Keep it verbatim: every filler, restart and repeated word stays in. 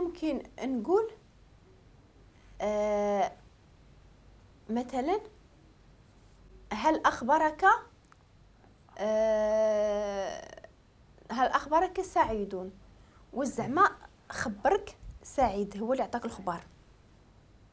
ممكن نقول آه مثلا هل أخبرك آه هل أخبرك سعيد، والزعما خبرك سعيد هو اللي عطاك الخبر.